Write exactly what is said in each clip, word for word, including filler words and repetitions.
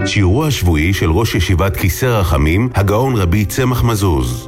שיעורו השבועי של ראש ישיבת כיסא רחמים, הגאון רבי צמח מזוז.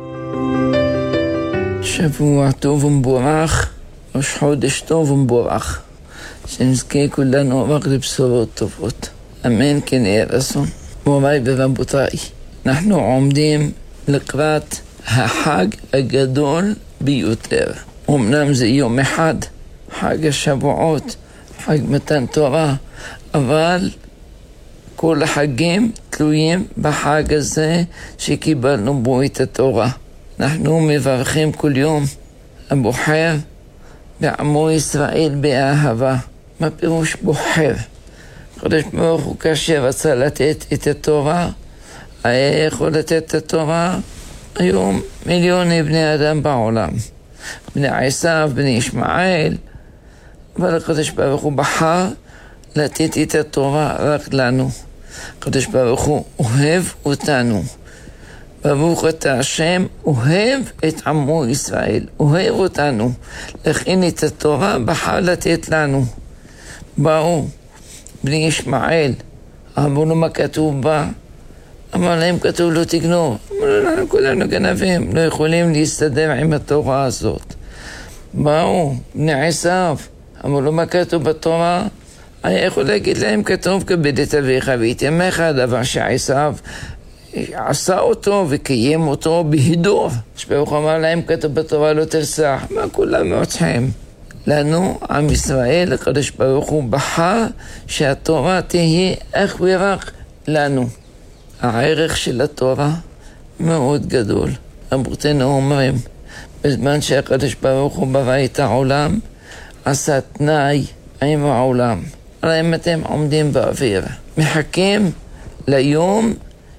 שבוע טוב ומבורך, ראש חודש טוב ומבורך, שנזכה כולנו רק לבשורות טובות. אמן כן יהיה רצון. מוריי ורבותיי, אנחנו עומדים לקראת החג הגדול ביותר. אמנם זה יום אחד, חג השבועות, חג מתן תורה, אבל כל החגים תלויים בחג הזה שקיבלנו בו את התורה. אנחנו מברכים כל יום, הבוחר בעמו ישראל באהבה. מה פירוש בוחר? הקדוש ברוך הוא כאשר רצה לתת את התורה, היה יכול לתת את התורה היום מיליוני בני אדם בעולם. בני עשיו, בני ישמעאל, אבל הקדוש ברוך הוא בחר לתת את התורה רק לנו. הקדוש ברוך הוא אוהב אותנו. ברוך אתה השם, אוהב את עמו ישראל, אוהב אותנו. לכן את התורה בחר לתת לנו. באו בני ישמעאל, אמרו לו מה כתוב בה? אמר להם כתוב לא תגנוב. אמרו לנו כולנו גנבים, לא יכולים להסתדר עם התורה הזאת. באו בני עשיו, אמרו לו מה כתוב בתורה? אני יכול להגיד להם כתוב כבד את אביך ואת אמך, הדבר שעשיו עשה אותו וקיים אותו בהידור. שברוך אמר להם כתוב בתורה לא תרצח. מה כולם רוצחים? לנו, עם ישראל, הקדוש ברוך הוא בחר שהתורה תהיה אך ורק לנו. הערך של התורה מאוד גדול. רבותינו אומרים, בזמן שהקדוש ברוך הוא ברא את העולם, עשה תנאי עם העולם. הרי אם אתם עומדים באוויר, מחכים ליום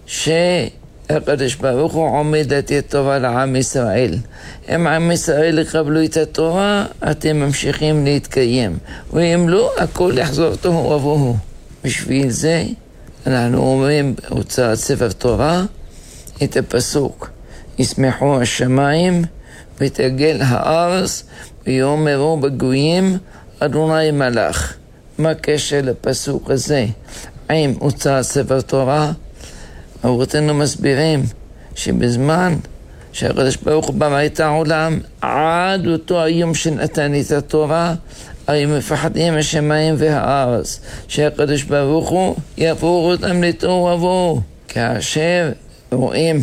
שהקדוש ברוך הוא עומד לתת תורה לעם ישראל. אם עם ישראל יקבלו את התורה, אתם ממשיכים להתקיים. ואם לא, הכל יחזור תוהו ובוהו. בשביל זה אנחנו אומרים בהוצאת ספר תורה את הפסוק: ישמחו השמיים ותגל הארץ ויאמרו בגויים אדוני מלך. מה הקשר לפסוק הזה עם הוצאת ספר תורה? אבותינו מסבירים שבזמן שהקדוש ברוך הוא ברא את העולם, עד אותו היום שנתן את התורה, היו מפחדים השמיים והארץ, שהקדוש ברוך הוא יהפוך אותם לתוהו ובוהו. כאשר רואים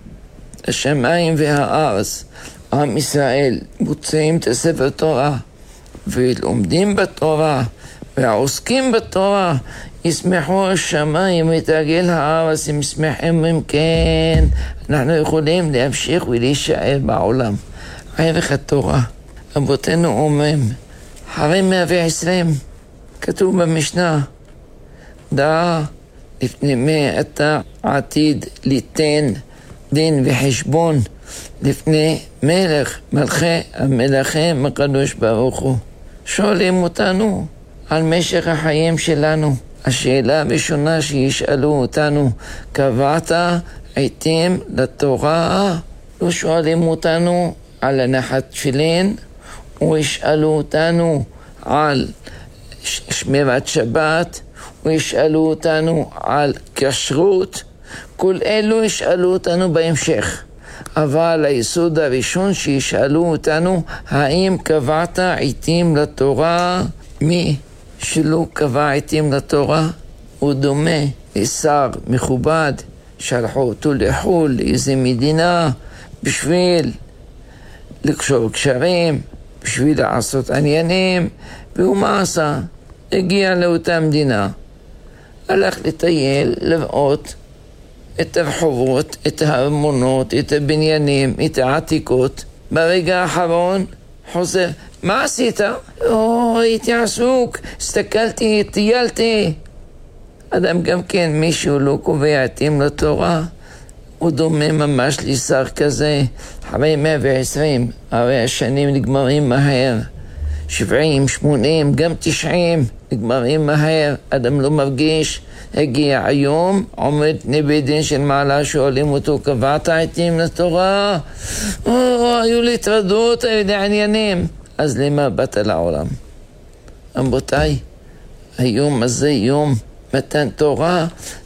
השמיים והארץ, עם ישראל מוצאים את הספר תורה ולומדים בתורה ועוסקים בתורה, ישמחו השמיים ותגל הארץ, הם שמחים. אם כן, אנחנו יכולים להמשיך ולהישאר בעולם. ערך התורה, אבותינו אומרים, אחרי מאה ועשרים, כתוב במשנה, דע לפני מה אתה עתיד ליתן דין וחשבון לפני מלך מלכי המלכים הקדוש ברוך הוא. שואלים אותנו על משך החיים שלנו. השאלה הראשונה שישאלו אותנו, קבעת עיתים לתורה? לא שואלים אותנו על הנחת תפילין, או ישאלו אותנו על שמירת שבת, או ישאלו אותנו על כשרות. כל אלו ישאלו אותנו בהמשך. אבל היסוד הראשון שישאלו אותנו, האם קבעת עיתים לתורה? מי שלא קבע עיתים לתורה הוא דומה לשר מכובד, שלחו אותו לחול לאיזה מדינה בשביל לקשור קשרים, בשביל לעשות עניינים, והוא מה עשה? הגיע לאותה מדינה, הלך לטייל, לראות את הרחובות, את הארמונות, את הבניינים, את העתיקות. ברגע האחרון חוזר, מה עשית? או, הייתי עסוק, הסתכלתי, טיילתי. אדם גם כן, מישהו לא קובע עיתים לתורה, הוא דומה ממש לשר כזה. אחרי מאה ועשרים, הרי השנים נגמרים מהר. שבעים, שמונים, גם תשעים, נגמרים מהר. אדם לא מרגיש. הגיע היום, עומד נביא דין של מעלה, שואלים אותו, קבעת עיתים לתורה? או, היו לי טרדות, היו לי עניינים. אז למה באת לעולם? רבותיי, היום הזה יום מתן תורה,